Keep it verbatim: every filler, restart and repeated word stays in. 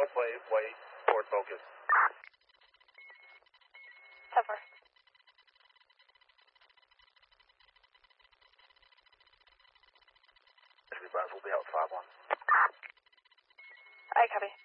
wait, wait, port focus. ten four. We'll be out five one. I copy.